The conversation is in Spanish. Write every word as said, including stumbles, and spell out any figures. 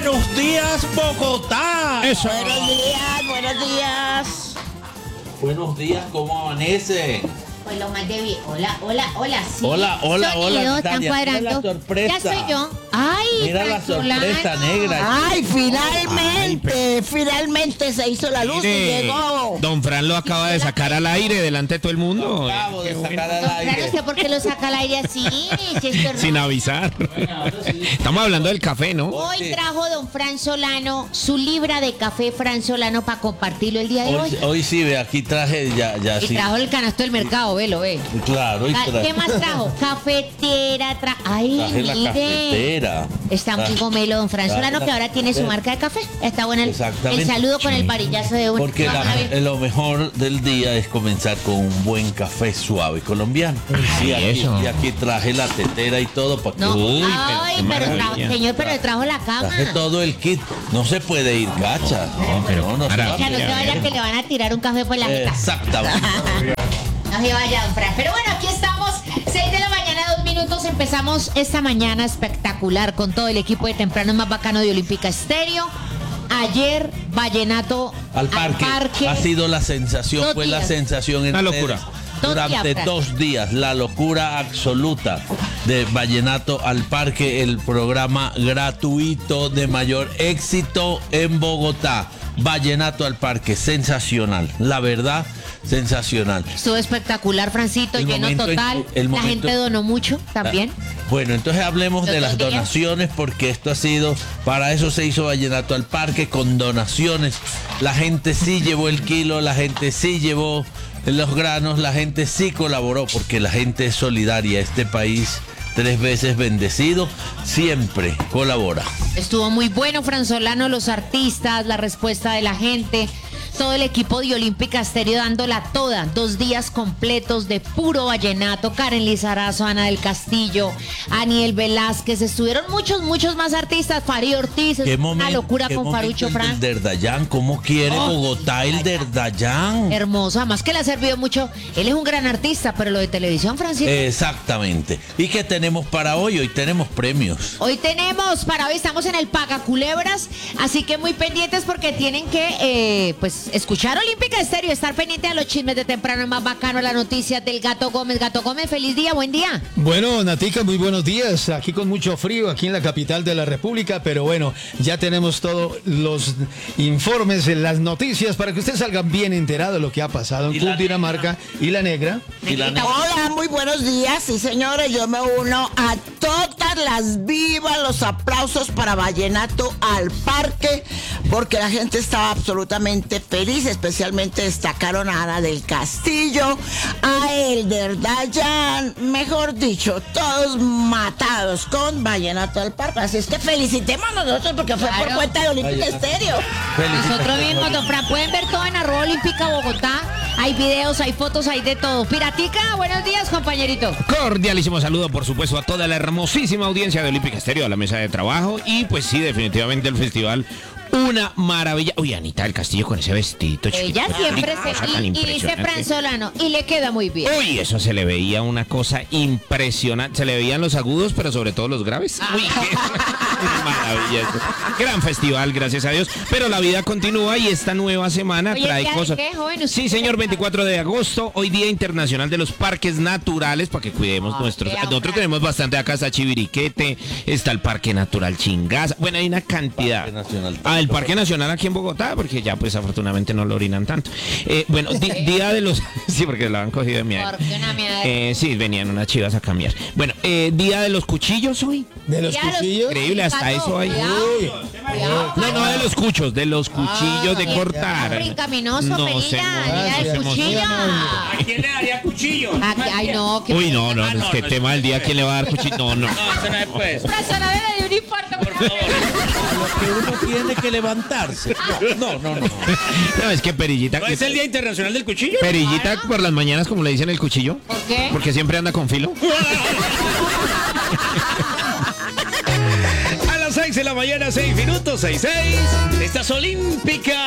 Buenos días, Bogotá. Eso. Buenos días, buenos días. Buenos días, ¿cómo amanecen? Pues lo más de bien. Hola, hola, hola, sí. Hola, hola, Sonido, hola, están Natalia, cuadrando. mira la sorpresa. Ya soy yo. Ay, Mira la Franzolano. sorpresa negra. Ay, finalmente, finalmente se hizo la luz y Mire, llegó. don Fran lo acaba de sacar al aire delante de todo el mundo. Acabo de sacar al Claro, aire. ¿usted por qué lo saca al aire así? Si esto es Sin raro. avisar. Estamos hablando del café, ¿no? Hoy trajo don Fran Solano su libra de café Fran Solano para compartirlo el día de hoy. Hoy, hoy sí, ve, aquí traje ya, ya Y sí. trajo el canasto del mercado, velo, ve. Claro, y Ca- traje, ¿Qué más trajo? Cafetera, tra... Ay, traje la mire. cafetera. Está muy Traje- gomelo don Fran traje Solano, la que ahora tiene su cafetera. marca de café. Está bueno el, Exactamente. el saludo con el varillazo de uno. Porque Vamos la- a ver. eh, lo mejor del día es comenzar con un buen café suave colombiano. Ay, y, aquí, eso. y aquí traje la tetera y todo para que No, Uy, pero ay, qué pero trajo, maravilla. señor, pero le trajo la cama. traje todo el kit. No se puede ir, gacha. No, pero no, no se maravilla. Ya no se vaya que le van a tirar un café por la mitad. Exactamente. No se vaya, don Fran. Pero bueno, aquí estamos. seis de la mañana, dos minutos. Empezamos esta mañana espectacular con todo el equipo de temprano más bacano de Olímpica Estéreo. Ayer, Vallenato Al parque. Ha sido la sensación, Dos fue la días. sensación en Una redes. locura. Dos Durante días, dos días, la locura absoluta de Vallenato al Parque, el programa gratuito de mayor éxito en Bogotá. Vallenato al Parque, sensacional, la verdad, sensacional. Estuvo espectacular, Francito, El lleno momento en- total. el La momento- gente donó mucho también. Bueno, entonces hablemos Los de dos las días. donaciones, porque esto ha sido, para eso se hizo Vallenato al Parque, con donaciones. La gente sí llevó el kilo, la gente sí llevó los granos, la gente sí colaboró, porque la gente es solidaria. Este país, tres veces bendecido, siempre colabora. Estuvo muy bueno, Franzolano, los artistas, la respuesta de la gente, todo el equipo de Olímpica Estéreo dándola toda, dos días completos de puro vallenato, Karen Lizarazo, Ana del Castillo, Aniel Velázquez, estuvieron muchos, muchos más artistas, Farid Ortiz, es ¿Qué una momento, locura qué con momento Farucho el Fran. del Derdayán? ¿Cómo quiere Oh, Bogotá el Derdayán? Hermoso, además que le ha servido mucho, él es un gran artista, pero lo de televisión, Francisco. Exactamente. ¿Y qué tenemos para hoy? Hoy tenemos premios. Hoy tenemos, para hoy estamos en el Paga Culebras, así que muy pendientes porque tienen que, eh, pues, escuchar Olímpica Estéreo, estar pendiente a los chismes de temprano más bacano, las noticias del Gato Gómez. Gato Gómez, feliz día, buen día. Bueno, Natica, muy buenos días. Aquí con mucho frío, aquí en la capital de la República, pero bueno, ya tenemos todos los informes, las noticias para que ustedes salgan bien enterados de lo que ha pasado ¿Y en la Cundinamarca y la Negra. Y la Negrita, Hola, muy buenos días. Sí, señores, yo me uno a todas las vivas, los aplausos para Vallenato al Parque, porque la gente estaba absolutamente feliz, especialmente destacaron a Ana del Castillo, a Elder Dayan, mejor dicho, todos matados con Vallenato al Parque. Así es que felicitémonos nosotros porque fue por Claro. cuenta de Olímpica Vallenato. Estéreo. Nosotros mismos, don Fran, pueden ver todo en arroba Olímpica Bogotá. Hay videos, hay fotos, hay de todo. Piratica, buenos días, compañerito. Cordialísimo saludo, por supuesto, a toda la hermosísima audiencia de Olímpica Estéreo, a la mesa de trabajo. Y pues sí, definitivamente el festival, una maravilla. Uy, Anita del Castillo con ese vestidito chiquito. Ella siempre cosa se... tan Y, y dice impresionante. Franzolano, y le queda muy bien. Uy, eso se le veía una cosa impresionante. Se le veían los agudos, pero sobre todo los graves. Uy, qué maravilla. eso. Gran festival, gracias a Dios. Pero la vida continúa y esta nueva semana Oye, trae ¿día de cosas. qué, joven? ¿Usted Sí, señor, veinticuatro de agosto, hoy Día Internacional de los Parques Naturales, para que cuidemos Ah, nuestros. vea, Nosotros Fran. tenemos bastante acá, está Chiviriquete, está el Parque Natural Chingaza. Bueno, hay una cantidad. Parque Nacional. Ah, el Parque Nacional aquí en Bogotá, porque ya pues afortunadamente no lo orinan tanto. Eh, bueno, di- Día de los... Sí, porque la han cogido de mierda. Porque una mierda. Eh, sí, venían unas chivas a cambiar. Bueno, eh, Día de los Cuchillos hoy. De los Ya los- cuchillos. Increíble, hasta Gato, eso hay. cuidado, Uy, cuidado, No, no de los cuchos, de los cuchillos de Ah, cortar. Brincaminoso, No, Pelilla, señor, día no del se cuchillo. ¿A quién le daría cuchillo? Aquí- Ay, no, que Uy, no, no, Ah, es no, que no, tema no, del día, no, ¿quién le va a dar cuchillo? No, no. No, eso no es pues. Franzolano le dio un infarto. Por favor. Lo que uno tiene que levantarse. No, no, no. No, es que Perillita. ¿No es el Día Internacional del Cuchillo? Perillita por las mañanas, como le dicen el cuchillo. ¿Por qué? Porque siempre anda con filo. A las seis de la mañana, seis minutos, seis, seis. Estás olímpica.